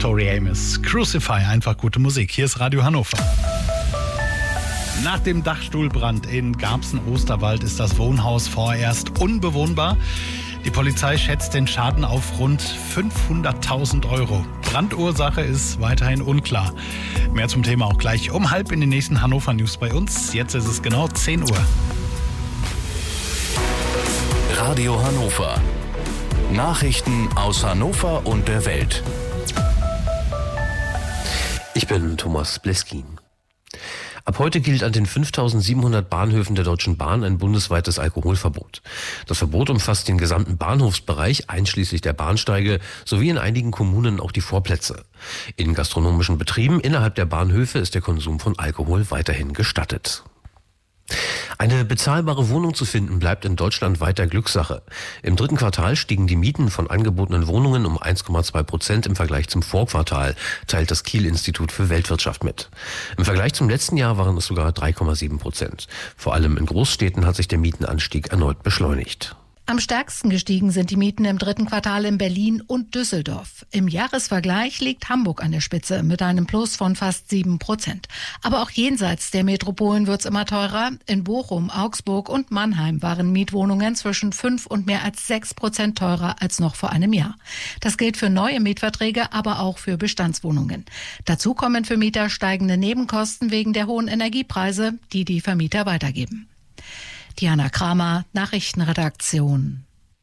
Tori Amos. Crucify, einfach gute Musik. Hier ist Radio Hannover. Nach dem Dachstuhlbrand in Garbsen-Osterwald ist das Wohnhaus vorerst unbewohnbar. Die Polizei schätzt den Schaden auf rund 500.000 €. Brandursache ist weiterhin unklar. Mehr zum Thema auch gleich um halb in den nächsten Hannover News bei uns. Jetzt ist es genau 10 Uhr. Radio Hannover. Nachrichten aus Hannover und der Welt. Ich bin Thomas Bleskin. Ab heute gilt an den 5.700 Bahnhöfen der Deutschen Bahn ein bundesweites Alkoholverbot. Das Verbot umfasst den gesamten Bahnhofsbereich, einschließlich der Bahnsteige, sowie in einigen Kommunen auch die Vorplätze. In gastronomischen Betrieben innerhalb der Bahnhöfe ist der Konsum von Alkohol weiterhin gestattet. Eine bezahlbare Wohnung zu finden bleibt in Deutschland weiter Glückssache. Im dritten Quartal stiegen die Mieten von angebotenen Wohnungen um 1,2% im Vergleich zum Vorquartal, teilt das Kiel-Institut für Weltwirtschaft mit. Im Vergleich zum letzten Jahr waren es sogar 3,7%. Vor allem in Großstädten hat sich der Mietenanstieg erneut beschleunigt. Am stärksten gestiegen sind die Mieten im dritten Quartal in Berlin und Düsseldorf. Im Jahresvergleich liegt Hamburg an der Spitze mit einem Plus von fast 7%. Aber auch jenseits der Metropolen wird's immer teurer. In Bochum, Augsburg und Mannheim waren Mietwohnungen zwischen 5 und mehr als 6% teurer als noch vor einem Jahr. Das gilt für neue Mietverträge, aber auch für Bestandswohnungen. Dazu kommen für Mieter steigende Nebenkosten wegen der hohen Energiepreise, die die Vermieter weitergeben. Diana Kramer, Nachrichtenredaktion.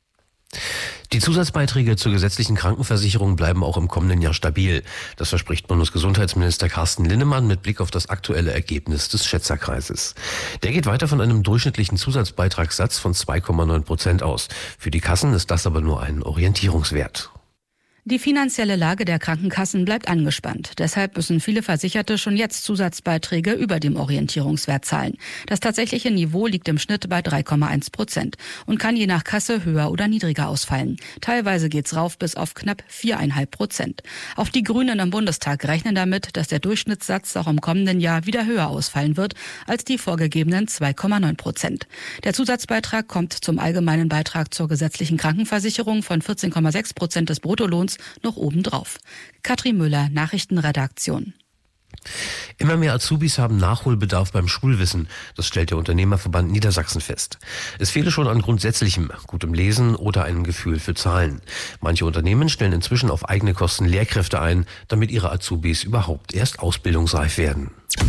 Die Zusatzbeiträge zur gesetzlichen Krankenversicherung bleiben auch im kommenden Jahr stabil. Das verspricht Bundesgesundheitsminister Carsten Linnemann mit Blick auf das aktuelle Ergebnis des Schätzerkreises. Der geht weiter von einem durchschnittlichen Zusatzbeitragssatz von 2,9% aus. Für die Kassen ist das aber nur ein Orientierungswert. Die finanzielle Lage der Krankenkassen bleibt angespannt. Deshalb müssen viele Versicherte schon jetzt Zusatzbeiträge über dem Orientierungswert zahlen. Das tatsächliche Niveau liegt im Schnitt bei 3,1% und kann je nach Kasse höher oder niedriger ausfallen. Teilweise geht's rauf bis auf knapp 4,5%. Auch die Grünen im Bundestag rechnen damit, dass der Durchschnittssatz auch im kommenden Jahr wieder höher ausfallen wird als die vorgegebenen 2,9%. Der Zusatzbeitrag kommt zum allgemeinen Beitrag zur gesetzlichen Krankenversicherung von 14,6% des Bruttolohns noch obendrauf. Katrin Müller, Nachrichtenredaktion. Immer mehr Azubis haben Nachholbedarf beim Schulwissen. Das stellt der Unternehmerverband Niedersachsen fest. Es fehle schon an Grundsätzlichem, gutem Lesen oder einem Gefühl für Zahlen. Manche Unternehmen stellen inzwischen auf eigene Kosten Lehrkräfte ein, damit ihre Azubis überhaupt erst ausbildungsreif werden.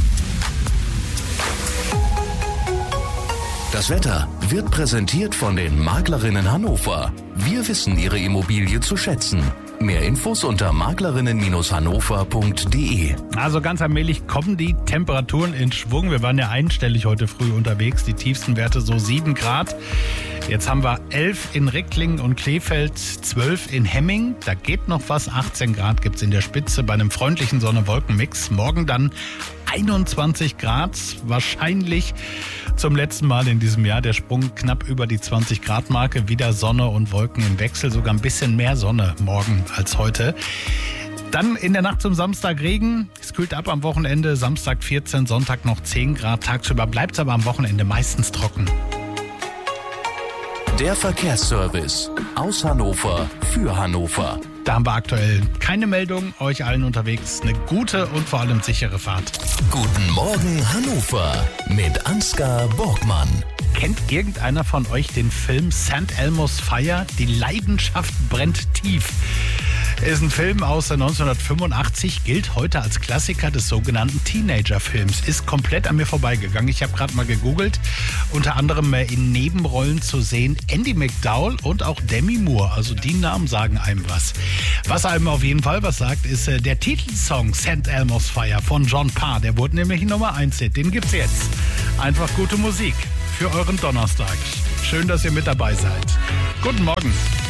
Das Wetter wird präsentiert von den Maklerinnen Hannover. Wir wissen Ihre Immobilie zu schätzen. Mehr Infos unter maklerinnen-hannover.de. Also ganz allmählich kommen die Temperaturen in Schwung. Wir waren ja einstellig heute früh unterwegs. Die tiefsten Werte so 7 Grad. Jetzt haben wir 11 in Ricklingen und Krefeld, 12 in Hemming. Da geht noch was. 18 Grad gibt's in der Spitze bei einem freundlichen Sonne-Wolken-Mix. Morgen dann 21 Grad. Wahrscheinlich zum letzten Mal in diesem Jahr der Sprung knapp über die 20-Grad-Marke. Wieder Sonne und Wolken im Wechsel. Sogar ein bisschen mehr Sonne morgen als heute. Dann in der Nacht zum Samstag Regen. Es kühlt ab am Wochenende. Samstag 14, Sonntag noch 10 Grad. Tagsüber bleibt es aber am Wochenende meistens trocken. Der Verkehrsservice aus Hannover für Hannover. Da haben wir aktuell keine Meldung. Euch allen unterwegs eine gute und vor allem sichere Fahrt. Guten Morgen Hannover mit Ansgar Borgmann. Kennt irgendeiner von euch den Film St. Elmo's Fire? Die Leidenschaft brennt tief. Ist ein Film aus 1985, gilt heute als Klassiker des sogenannten Teenager-Films. Ist komplett an mir vorbeigegangen. Ich habe gerade mal gegoogelt. Unter anderem in Nebenrollen zu sehen Andie MacDowell und auch Demi Moore. Also die Namen sagen einem was. Was einem auf jeden Fall was sagt, ist der Titelsong St. Elmo's Fire von John Parr. Der wurde nämlich Nummer 1-Hit. Den gibt's jetzt. Einfach gute Musik für euren Donnerstag. Schön, dass ihr mit dabei seid. Guten Morgen.